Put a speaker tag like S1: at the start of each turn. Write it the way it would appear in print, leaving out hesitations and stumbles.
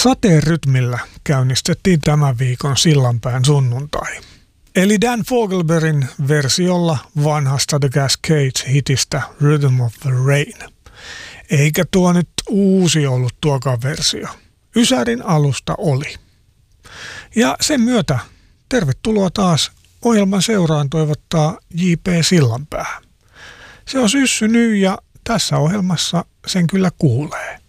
S1: Sateen rytmillä käynnistettiin tämän viikon Sillanpään sunnuntai. Eli Dan Fogelbergin versiolla vanhasta The Cascades-hitistä Rhythm of the Rain. Eikä tuo nyt uusi ollut tuokaan versio. Ysärin alusta oli. Ja sen myötä tervetuloa taas ohjelman seuraan toivottaa J.P. Sillanpää. Se on syssy nyt ja tässä ohjelmassa sen kyllä kuulee.